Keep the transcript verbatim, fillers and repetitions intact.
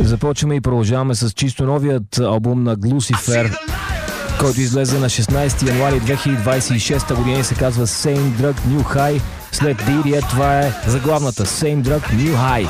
Започваме и продължаваме с чисто новият албум на Глусифер, който излезе на шестнайсети януари две хиляди двайсет и шеста година и се казва Same Drug New High. След Didier това е заглавната Same Drug New High.